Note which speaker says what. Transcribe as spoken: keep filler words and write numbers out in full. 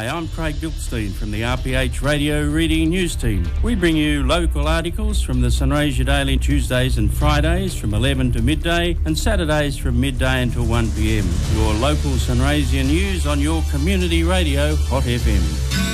Speaker 1: Hi, I'm Craig Dilkstein from the R P H Radio Reading News Team. We bring you local articles from the Sunraysia Daily Tuesdays and Fridays from eleven to midday and Saturdays from midday until one p m. Your local Sunraysia news on your community radio, Hot F M.